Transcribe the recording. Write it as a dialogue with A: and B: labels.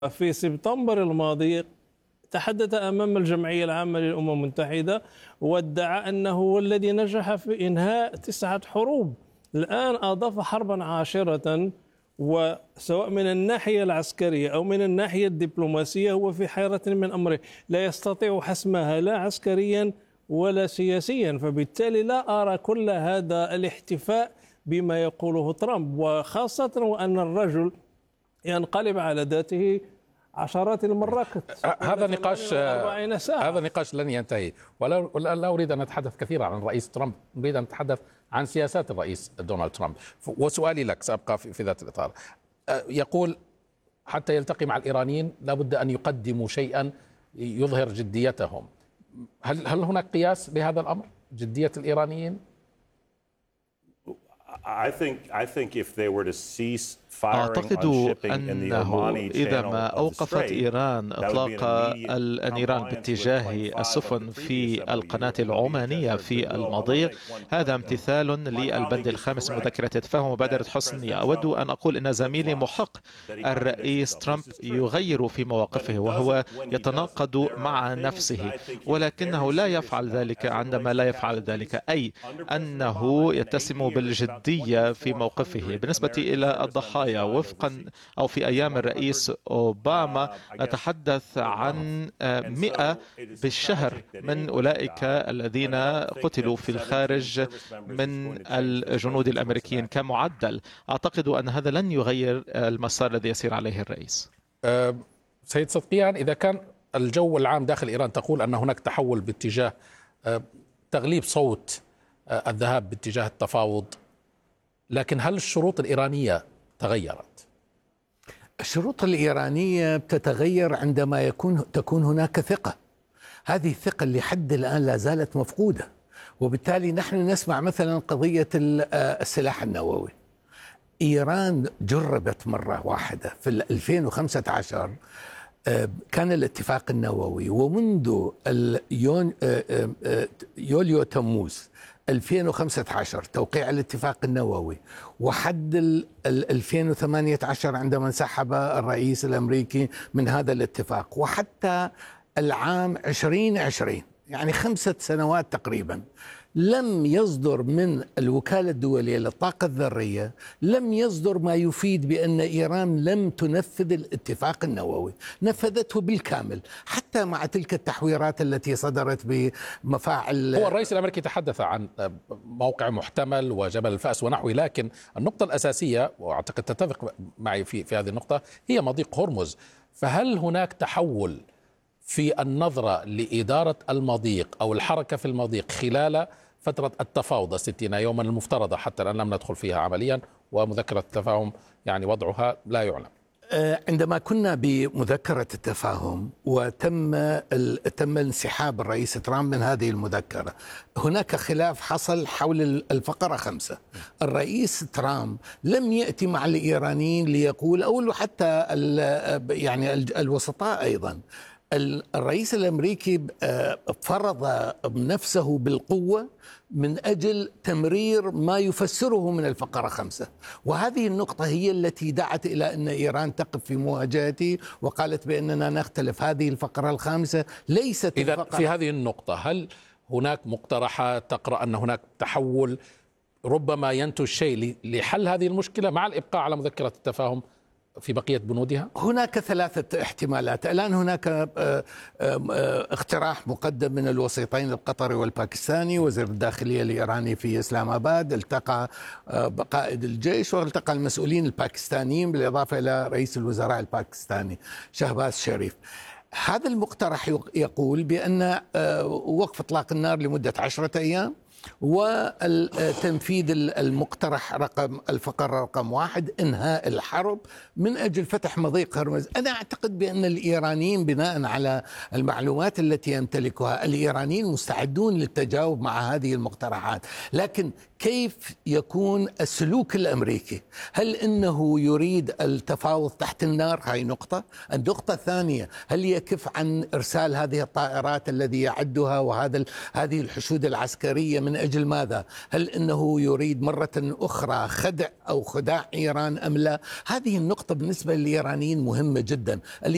A: في سبتمبر الماضي تحدث أمام الجمعية العامة للأمم المتحدة وادعى أنه هو الذي نجح في إنهاء 9 حروب. الآن أضاف حربا عاشرة، وسواء من الناحية العسكرية أو من الناحية الدبلوماسية هو في حيرة من أمره، لا يستطيع حسمها لا عسكريا ولا سياسيا. فبالتالي لا أرى كل هذا الاحتفاء بما يقوله ترامب، وخاصة وأن الرجل ينقلب على ذاته عشرات المرات.
B: هذا نقاش لن ينتهي، ولا أريد أن أتحدث كثيرا عن الرئيس ترامب، أريد أن أتحدث عن سياسات الرئيس دونالد ترامب. وسؤالي لك سأبقى في ذات الإطار. يقول حتى يلتقي مع الإيرانيين لابد أن يقدموا شيئا يظهر جديتهم. هل هناك قياس لهذا الأمر، جدية الإيرانيين؟
C: أعتقد أنه إذا ما أوقفت إيران إطلاق النيران باتجاه السفن في القناة العمانية في المضيق، هذا امتثال للبند الخامس من مذكرة التفاهم وبادرة حسن نية. أود أن أقول أن زميلي محق الرئيس ترامب يغير في مواقفه وهو يتناقض مع نفسه، ولكنه لا يفعل ذلك عندما لا يفعل ذلك، أي أنه يتسم بالجدية في موقفه. بالنسبة إلى الضحايا، وفقا أو في أيام الرئيس أوباما نتحدث عن 100 بالشهر من أولئك الذين قتلوا في الخارج من الجنود الأمريكيين كمعدل. أعتقد أن هذا لن يغير المسار الذي يسير عليه الرئيس.
B: سيد صدقيان، إذا كان الجو العام داخل إيران تقول أن هناك تحول باتجاه تغليب صوت الذهاب باتجاه التفاوض، لكن هل الشروط الإيرانية تغيرت؟
D: الشروط الإيرانية تتغير عندما تكون هناك ثقة. هذه الثقة اللي حد الآن لا زالت مفقودة، وبالتالي نحن نسمع مثلا قضية السلاح النووي. إيران جربت مرة واحدة في 2015 كان الاتفاق النووي، ومنذ يوليو تموز 2015 توقيع الاتفاق النووي، وحد 2018 عندما انسحب الرئيس الأمريكي من هذا الاتفاق، وحتى العام 2020 يعني 5 سنوات تقريبا لم يصدر من الوكالة الدولية للطاقة الذرية، لم يصدر ما يفيد بأن إيران لم تنفذ الاتفاق النووي. نفذته بالكامل حتى مع تلك التحويرات التي صدرت بمفاعل.
B: هو الرئيس الأمريكي تحدث عن موقع محتمل وجبل الفأس ونحوه، لكن النقطة الأساسية وأعتقد تتفق معي في هذه النقطة هي مضيق هرمز. فهل هناك تحول في النظرة لإدارة المضيق أو الحركة في المضيق خلال فترة التفاوض 60 يوما المفترضة؟ حتى الآن لم ندخل فيها عمليا، ومذكرة التفاهم يعني وضعها لا يعلم.
D: عندما كنا بمذكرة التفاهم وتم انسحاب الرئيس ترامب من هذه المذكرة، هناك خلاف حصل حول الفقرة 5. الرئيس ترامب لم يأتي مع الإيرانيين ليقول، أو حتى يعني الوسطاء أيضا، الرئيس الأمريكي فرض نفسه بالقوة من أجل تمرير ما يفسره من الفقرة 5، وهذه النقطة هي التي دعت إلى أن إيران تقف في مواجهته وقالت بأننا نختلف. هذه الفقرة 5 ليست
B: إذا في هذه النقطة هل هناك مقترحات تقرأ أن هناك تحول ربما ينتج شيء لحل هذه المشكلة مع الإبقاء على مذكرة التفاهم في بقية بنودها؟
D: هناك 3 احتمالات. الآن هناك اقتراح مقدم من الوسيطين القطري والباكستاني. وزير الداخلية الإيراني في إسلام آباد التقى بقائد الجيش والتقى المسؤولين الباكستانيين بالإضافة إلى رئيس الوزراء الباكستاني شهباز شريف. هذا المقترح يقول بأن وقف إطلاق النار لمدة 10 أيام، وتنفيذ المقترح الفقرة رقم 1 إنهاء الحرب من أجل فتح مضيق هرمز. أنا أعتقد بأن الإيرانيين بناء على المعلومات التي يمتلكها، الإيرانيين مستعدون للتجاوب مع هذه المقترحات، لكن كيف يكون السلوك الأمريكي؟ هل إنه يريد التفاوض تحت النار؟ هاي نقطة. النقطة الثانية، هل يكف عن إرسال هذه الطائرات الذي يعدها هذه الحشود العسكرية من أجل ماذا؟ هل إنه يريد مرة أخرى خداع إيران أم لا؟ هذه النقطة بالنسبة للإيرانيين مهمة جدا.